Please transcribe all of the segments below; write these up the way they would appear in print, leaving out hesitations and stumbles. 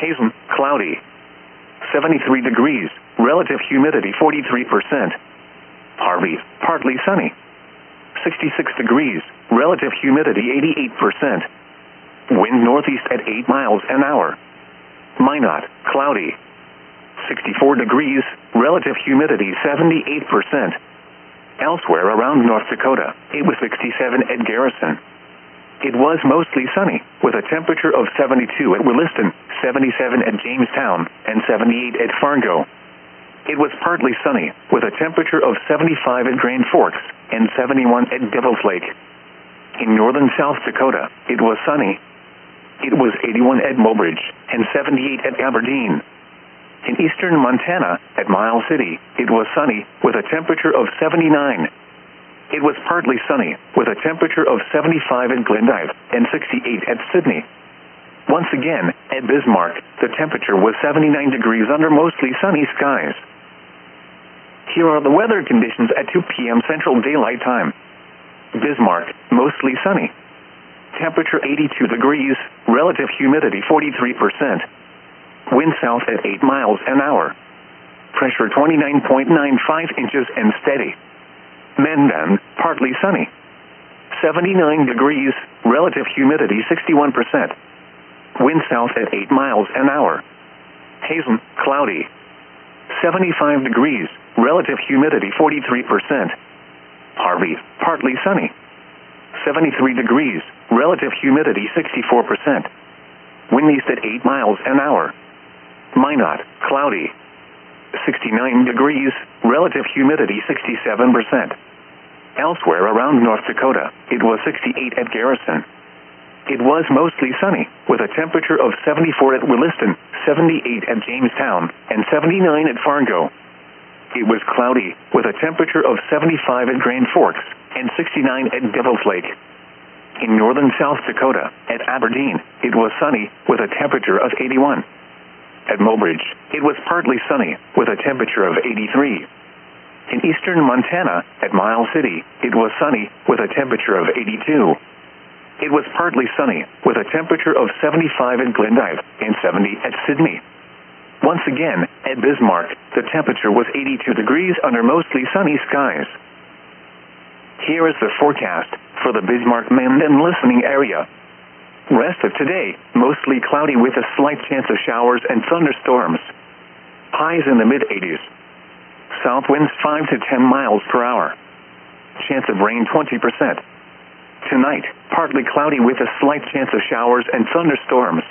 Hazen, cloudy. 73 degrees, relative humidity 43%. Harvey, partly sunny. 66 degrees, relative humidity 88%. Wind northeast at 8 miles an hour. Minot, cloudy. 64 degrees, relative humidity 78%. Elsewhere around North Dakota, it was 67 at Garrison. It was mostly sunny, with a temperature of 72 at Williston, 77 at Jamestown, and 78 at Fargo. It was partly sunny, with a temperature of 75 at Grand Forks, and 71 at Devil's Lake. In northern South Dakota, it was sunny. It was 81 at Mobridge, and 78 at Aberdeen. In eastern Montana, at Miles City, it was sunny, with a temperature of 79. It was partly sunny, with a temperature of 75 at Glendive, and 68 at Sydney. Once again, at Bismarck, the temperature was 79 degrees under mostly sunny skies. Here are the weather conditions at 2 p.m. Central Daylight Time. Bismarck, mostly sunny. Temperature 82 degrees, relative humidity 43%. Wind south at 8 miles an hour. Pressure 29.95 inches and steady. Mendon, partly sunny. 79 degrees, relative humidity 61%. Wind south at 8 miles an hour. Hazen, cloudy. 75 degrees, relative humidity 43%. Harvey, partly sunny. 73 degrees, relative humidity 64%. Wind east at 8 miles an hour. Minot, cloudy. 69 degrees, relative humidity 67%. Elsewhere around North Dakota, it was 68 at Garrison. It was mostly sunny, with a temperature of 74 at Williston, 78 at Jamestown, and 79 at Fargo. It was cloudy, with a temperature of 75 at Grand Forks, and 69 at Devil's Lake. In northern South Dakota, at Aberdeen, it was sunny, with a temperature of 81. At Mobridge, it was partly sunny, with a temperature of 83. In eastern Montana, at Miles City, it was sunny, with a temperature of 82. It was partly sunny, with a temperature of 75 at Glendive, and 70 at Sydney. Once again, at Bismarck, the temperature was 82 degrees under mostly sunny skies. Here is the forecast for the Bismarck-Mendon listening area. Rest of today, mostly cloudy with a slight chance of showers and thunderstorms. Highs in the mid-80s. South winds 5 to 10 miles per hour. Chance of rain 20%. Tonight, partly cloudy with a slight chance of showers and thunderstorms.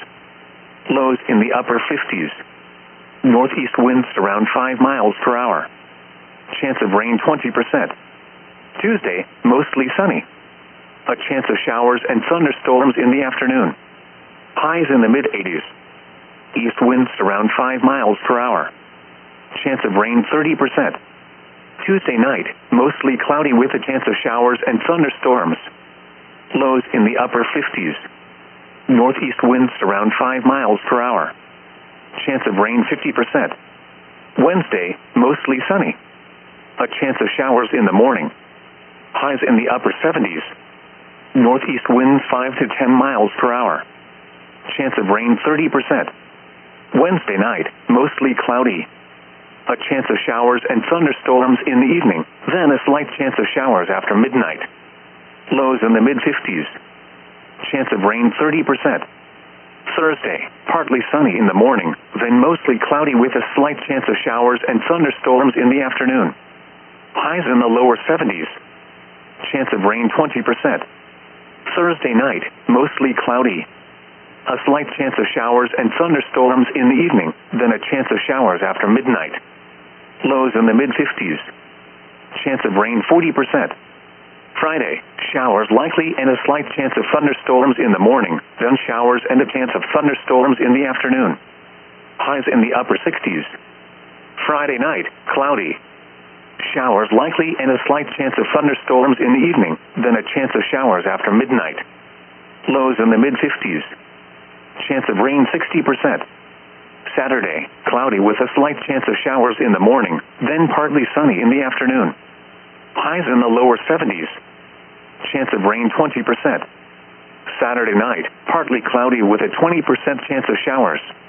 Lows in the upper 50s. Northeast winds around 5 miles per hour. Chance of rain 20%. Tuesday, mostly sunny. A chance of showers and thunderstorms in the afternoon. Highs in the mid-80s. East winds around 5 miles per hour. Chance of rain 30%. Tuesday night, mostly cloudy with a chance of showers and thunderstorms. Lows in the upper 50s. Northeast winds around 5 miles per hour. Chance of rain 50%. Wednesday, mostly sunny. A chance of showers in the morning. Highs in the upper 70s. Northeast winds 5 to 10 miles per hour. Chance of rain 30%. Wednesday night, mostly cloudy. A chance of showers and thunderstorms in the evening, then a slight chance of showers after midnight. Lows in the mid-50s. Chance of rain 30%. Thursday, partly sunny in the morning, then mostly cloudy with a slight chance of showers and thunderstorms in the afternoon. Highs in the lower 70s. Chance of rain 20%. Thursday night, mostly cloudy. A slight chance of showers and thunderstorms in the evening, then a chance of showers after midnight. Lows in the mid-50s. Chance of rain 40%. Friday, showers likely and a slight chance of thunderstorms in the morning, then showers and a chance of thunderstorms in the afternoon. Highs in the upper 60s. Friday night, cloudy. Showers likely and a slight chance of thunderstorms in the evening, then a chance of showers after midnight. Lows in the mid-50s. Chance of rain 60%. Saturday, cloudy with a slight chance of showers in the morning, then partly sunny in the afternoon. Highs in the lower 70s. Chance of rain 20%. Saturday night, partly cloudy with a 20% chance of showers.